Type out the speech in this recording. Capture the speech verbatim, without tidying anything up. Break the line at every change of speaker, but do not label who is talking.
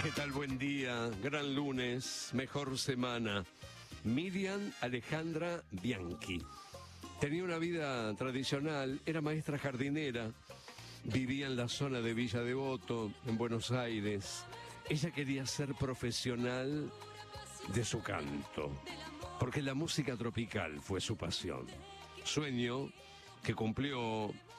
¿Qué tal? Buen día, gran lunes, mejor semana. Miriam Alejandra Bianchi. Tenía una vida tradicional, era maestra jardinera, vivía en la zona de Villa Devoto, en Buenos Aires. Ella quería ser profesional de su canto, porque la música tropical fue su pasión. Sueño que cumplió